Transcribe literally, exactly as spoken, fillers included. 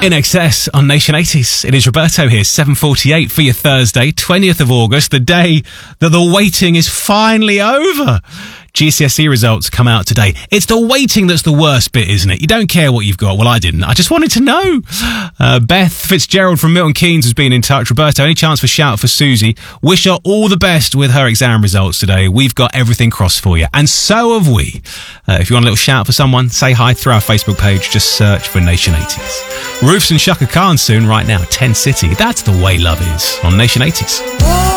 In Excess on Nation eighties. It is Roberto here, seven forty-eight for your Thursday, twentieth of August, the day that the waiting is finally over. G C S E results come out today. It's the waiting that's the worst bit, isn't it? You don't care what you've got. Well, I didn't. I just wanted to know. Uh, Beth Fitzgerald from Milton Keynes has been in touch. Roberto, any chance for shout for Susie? Wish her all the best with her exam results today. We've got everything crossed for you. And so have we. Uh, if you want a little shout for someone, say hi through our Facebook page. Just search for Nation eighties. Roofs and Shaka Khan soon, right now, ten City. That's the way love is on Nation eighties.